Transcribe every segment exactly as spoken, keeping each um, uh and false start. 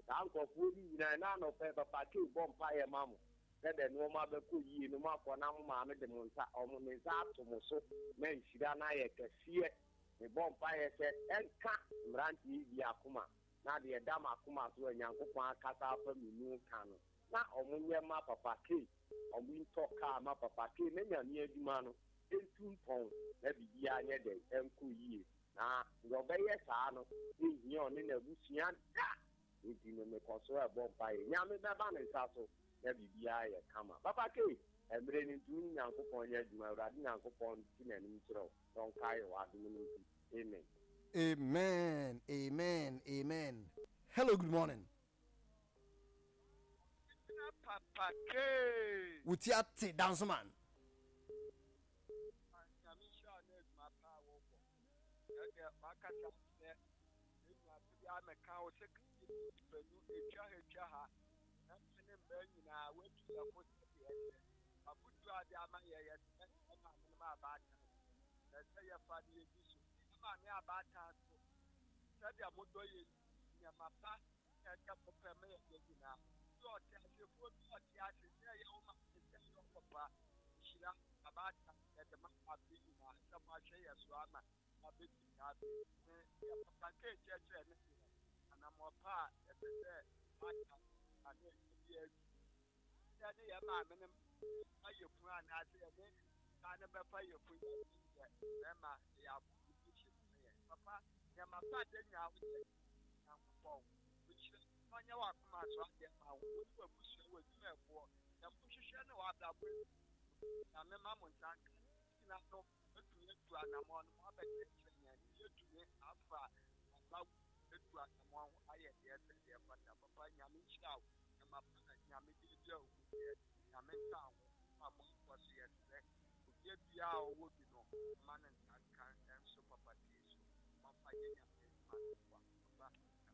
Uncle Fully, and I know paper party bomb fire mamma. That the no mother could ye no more for now, mamma, the monta or Monzato Mosso, men, she done I can see it. The bomb fire said, and cat, Ranti, Yakuma. Now the Dama Kuma to a young Kata from the new canon. Now, on your map of a key, or we talk car map of a key, many near the man, in two pounds, maybe year day, and cool ye. Now, your bay, Sano, in your in a Lucian, it didn't make us so a bomb by Yammy Baban and Sasso, maybe be I a come up. Papa Key, and bringing two young coupon, yet my riding uncle upon Tin and Intro, don't carry what do Amen. Amen. Amen. Amen. Hello, good morning. Papa K. Utiati dance man. I'm a cow sick. Lord, as you put what you are to say, you must say your papa. She not about that the man of the human, some much as Rama, a bit happy. Papa K. And I'm more part at the day. I need to be a daddy, a man, how you plan as a man. I never pay you for your Emma, they are Papa, you're my father now with the which on your walk, my son, I will push you with me for the position of the way. I'm a mamma, and I know to an amount of and you to me after about it was among I had the other, but Papa Yamin Chow, and my Yamin Joe, Yamin Town, my mom was yesterday. To get the hour would be no man and and so Papa Tiso, Papa Yamin.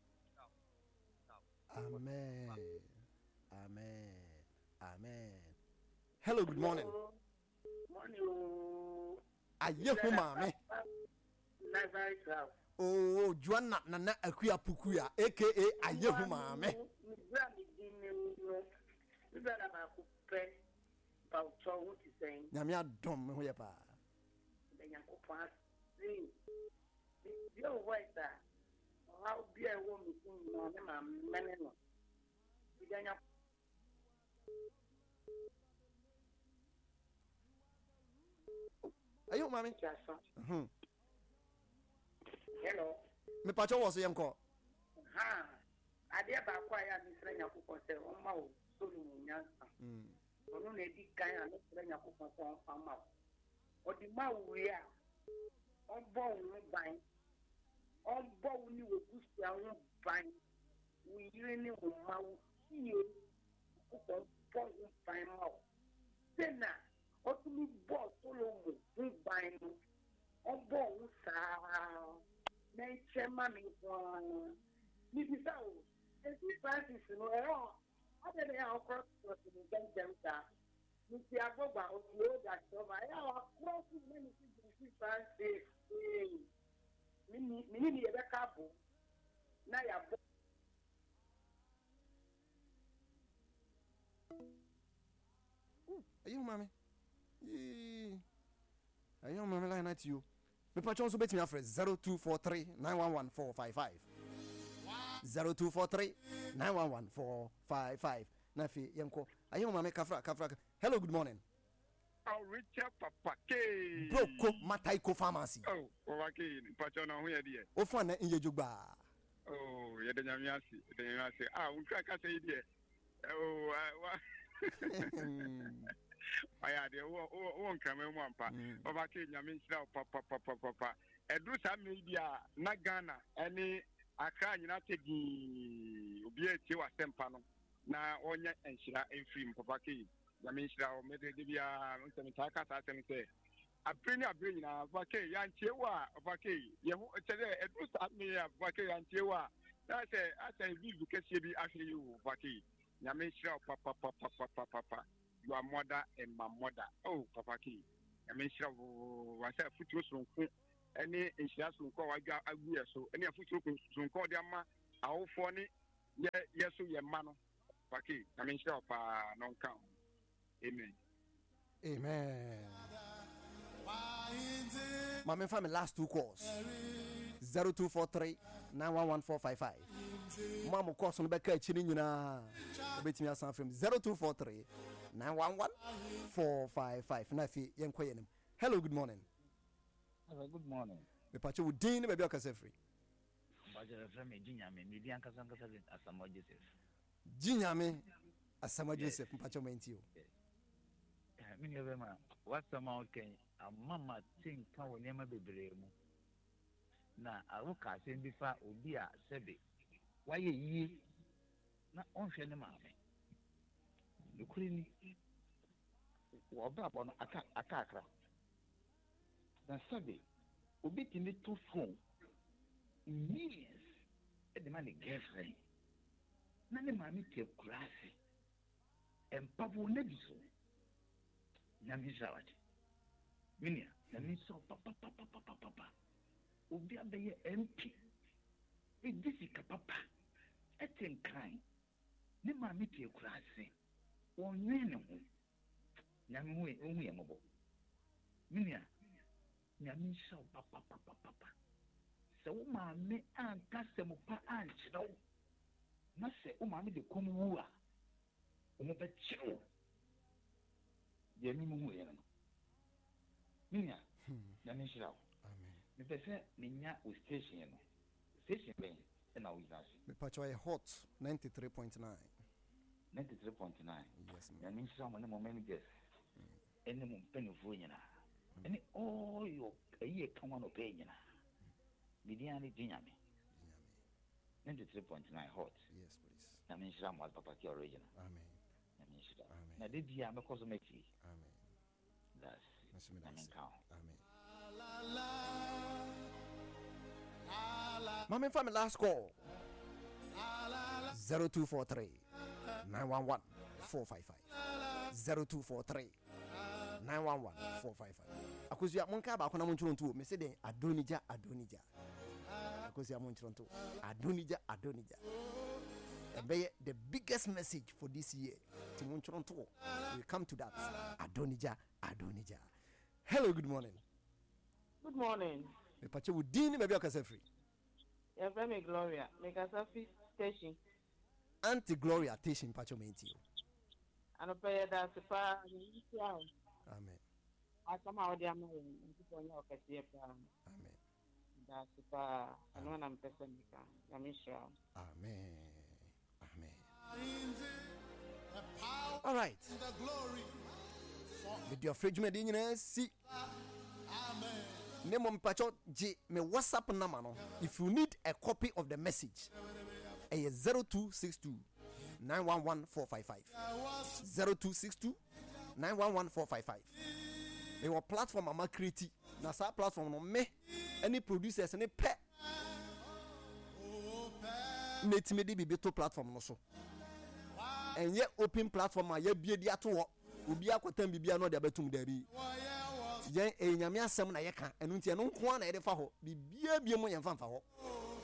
Amen. Amen. Amen. Hello, good morning. Morning. Ayehu mame. Oh, Joanna Nana Akuya Pukuya, aka Ayehu mame. Nyamia dom me hoye pa. Your voice that how be a woman no na mene no. Biganya Ayo mami. Mhm. Hello. Me pacho wo se yenko. Ha. Ade ba kwa ya ni sra nyakopon se o ma o so nu nyansa. Mm. Ono na edi kan ya ni sra nyakopon se o ma. O di ma wi a. O bo unu ban. O bo ni wo gusu awon ban. Wi yire ni wo ma wo tie. O ko bo unu ban ma. Sena o tu mi bo so lo mo unu ban no. O bo unu sa. Na chema mi kwa. Ni bisa o. Esi Francis no e o. Ade de ya cross cross ni dem dem ta. Ni ti agboba o ti o da so ba ya o cross ni ni ti Francis. Mini mini ni ebe ka bo. Na ya bo. Ayo mami. Eh. Ayo mami line at you. Me pacho so bet me afre zero two four three nine one one four five five. zero two four three nine one one four five five. Na fi yenko. Ayo mami kafra kafra. Hello, good morning. Oh, Richard Papa K. Broko Mataiko Pharmacy. Oh, Papa K. Pacho na huya die. Ofa na inye jugba. Oh, ye de nyamiasi, de nyamiasi. Ah, unka ka say die. Oh, wa. Aya de wo wo nka me mu ampa. Papa K nyame nshira papa papa papa. Edu sa media na Ghana ene aka nyina tegi obi etie wa sempa no. Na onye enshira enfim Papa K. Nyame nshira o mede de bia nsem taka ta sem se. Apreni abreni na Papa K yantie wa Papa K. Ye ho tede edu sa media Papa K yantie wa. Na se asa bibu kese bi ahwe you Papa K. Nyame nshira papa papa papa papa. You are mother and my mother. Oh, Papa K. I mean, she was a foot so any insurance will call I agree so any foot so call them our funny Ye yeso ye mano. Paki, I mean sure pa non count. Amen. Amen. My main family last two calls. zero two four three nine one one four five five. Mama course on the back chilling you na bet me asan from zero two four three nine one one four five five. Nafi yen koyenim. Hello, good morning. Hello, good morning. Me pacho wo din be be okase free. Baje refer me Jinyame, me di ankasa ankasa Asamo Joseph. Jinyame Asamo Joseph pacho menti o. Me never ma what sama okay amama think ka wonyama bebre mu. Na awoka se bi fa obi a sebe waye yi na onhwe ne maame. Nukuri ni wo ba bo no aka akakra. Na sebe obi timi to phone millions at the money girlfriend. Nane mami te kurasi. Empapo nebiso. Nyami zawati. Minia, nyami so papa papa papa papa. Obi abeye M P. E disika papa. Eten kan. Ne mami te kurasi. Onwene ho. Nyami ho onhu ye mobo. Minia, nyami so papa papa papa. So maame anka semo pa ankyerɛw na sɛ o maame de kom wu a o mo bɛkyerɛw deɛ mi mu hu yɛ no minya na me hyira wo mepɛ sɛ menya wo station no station bɛn ɛna wo yina ase mepatwa yɛ hot ninety-three point nine ninety-three point nine yes na me hyira mo ne mo managers ɛne mo mpanimfoɔ nyinaa ɛne all your ɛyɛ ka wa no pɛ nyinaa Midiani Jinyame. ninety-three point nine hot. Yes, please. Namisha was Papa Ki original. Amen. Namisha. Amen. Na did you have a cosmetic? Amen. That's Amen. Amen. Mommy family last call. zero two four three nine one one four five five. zero two four three nine one one four five five. Akosi ya monka ba kona monchuro ntu me se den adonija adonija. Akosi ya monchuro ntu adonija adonija. Ebe the biggest message for this year. Ti monchuro ntu. We come to that. Adonija adonija. Hello, good morning. Good morning. Me pache wo din me be okase free. Your friend me Gloria, me Kasafi station. Auntie Gloria station pache menti. Ano pay da sepa ni tia. Amen. Asama odi ama nti ponya okase pa. Amen. Da sepa ano na mpesa nika. Ya misha. Amen. Amen. All right. With your fridge me din see. Amen. Name mpacho J me WhatsApp number no. If you need a copy of the message, a zero two six two nine one one four five five. zero two six two nine one one four five five. Your platform ama create na sa platform no me any producers any pet metime di bibi to platform no so. And ye open platform a ye bie di ato ho obi akotan bibia no de abetum dabi. Yen enyame asem na ye ka enu nti enu nko na ye de fa ho bibia bie mo ye mfa mfa ho.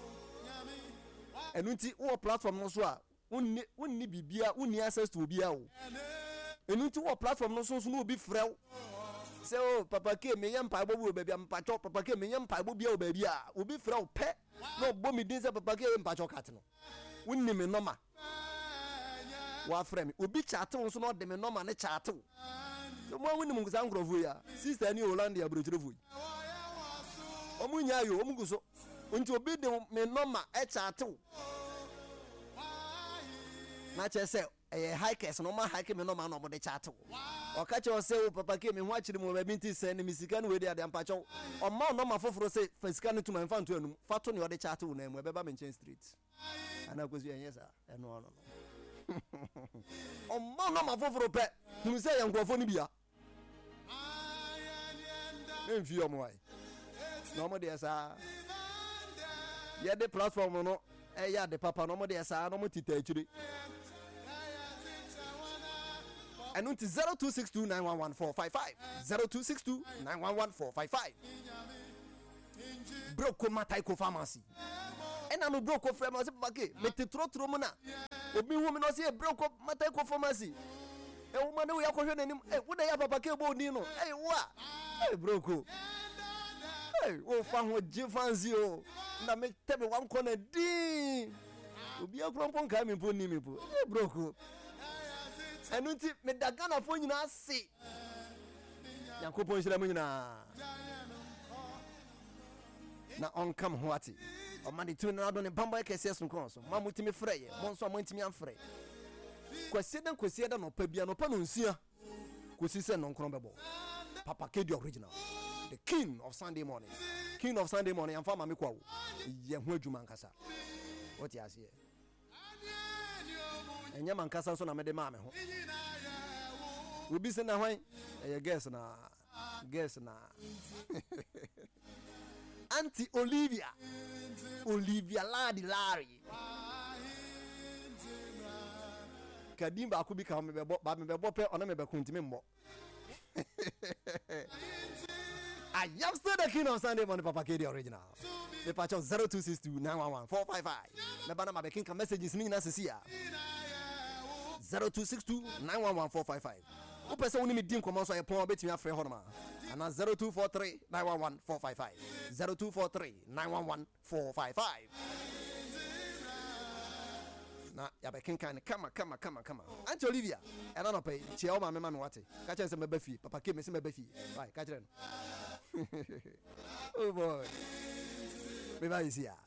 Enu nti wo platform no so a unni unni bibia unni access to bibia o. Enu nti wo platform no so so no obi frɛw. Say oh papa ke me yam pa bobu baby am pacho papa ke me yam pa bobu bia o baby a obi frɛw pɛ no bo mi din say papa ke me pacho kat no. Unni me normal. Wa frɛ me obi chat wo so no de me normal ne chat wo. So mo woni mungu san grovu ya sister ni Holland ya brochrefu omu nya yo omu guso nti obi de me normal e chat wo na che se eh hikers no ma hike me normal no mo de chat wo o ka che o se wo papa ke me ho akire mo ba binti se ne misika no we de ade ampacho o ma no ma foforo se fasika no tuma mfa nto anum fa to ne o de chat wo na mu e be ba menchen street ana kozu yen yesa e no no o ma no ma foforo pe nu se yan gwofo ni bia enfi o mo ai no mo de esa ye de platform no e ya de papa no mo de esa no mo tita akire and until zero two six two nine one one four five five zero two six two nine one one four five five Broko Matai Ko Pharmacy ɛna no bro ko frɛ ma sɛ papa ke mete trɔtrɔ mu na obi hu me no sɛ bro ko mata ko pharmacy e wo ma ne wo yakɔhwɛ nanim e wo da ya papa ke bo ni no e wo a e bro ko e wo fa ho gye fancy o na me tebe wan ko na din obi akro mpon ka me mpo ni me po e bro ko enu nti me daga na fo nyina ase yankopɔn hyira mu nyina na onkam ho ate o ma de tumi na do ne bamba kɛse so kon so ma mutimi frɛ ye mo nso ma ntimi amfrɛ kwasi den kwasi den no pa bia no pa no nsia kwasi sɛ no nkron bɛbɔ papa K D original the king of Sunday morning king of Sunday morning amfa ma me kwa wo ye ho adwuma nkasa what you ase enya man kasa so na me de ma me ho obi se na hwan eh guess na guess na Auntie Olivia Olivia Ladi Larry Kadimba akubi ka me bebo ba me bebo pe ona me be kuntimi mbo I am still the king of Sunday morning Papa K D original the patch of zero two six two nine one one four five five me bana ma be king messages ni na sisi ya zero two six two nine one one four five five o pese woni me din komo so ye pon betimi afre ho ma ana zero two four three nine one one four five five zero two four three nine one one four five five na ya be king kan kama kama kama kama Auntie Olivia ena no pay chia o ma me ma me wate ka chen se me ba fi Papa K me se me ba fi bye ka chen oh boy me ba isi ya